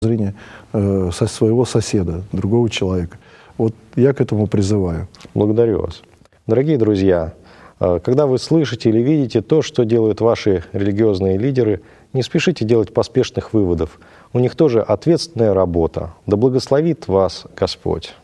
зрения со своего соседа, другого человека. Вот я к этому призываю. Благодарю вас. Дорогие друзья, когда вы слышите или видите то, что делают ваши религиозные лидеры, не спешите делать поспешных выводов. У них тоже ответственная работа. Да благословит вас Господь.